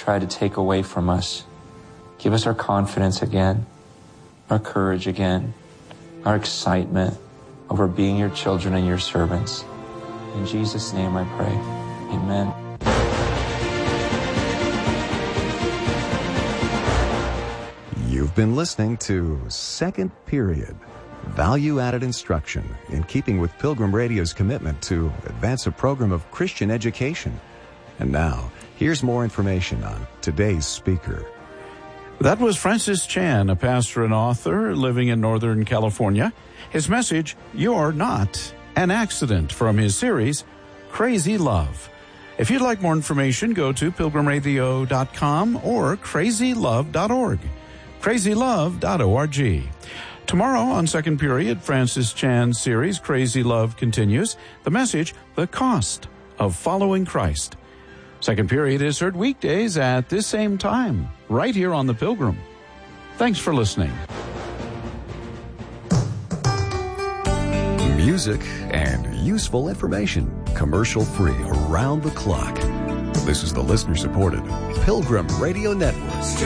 try to take away from us. Give us our confidence again, our courage again, our excitement over being your children and your servants. In Jesus' name I pray. Amen. You've been listening to Second Period, value-added instruction in keeping with Pilgrim Radio's commitment to advance a program of Christian education. And now, here's more information on today's speaker. That was Francis Chan, a pastor and author living in Northern California. His message, You're Not an Accident, from his series, Crazy Love. If you'd like more information, go to pilgrimradio.com or crazylove.org. crazylove.org. Tomorrow on Second Period, Francis Chan's series, Crazy Love, continues. The message, The Cost of Following Christ. Second Period is heard weekdays at this same time, right here on The Pilgrim. Thanks for listening. Music and useful information, commercial-free, around the clock. This is the listener-supported Pilgrim Radio Network.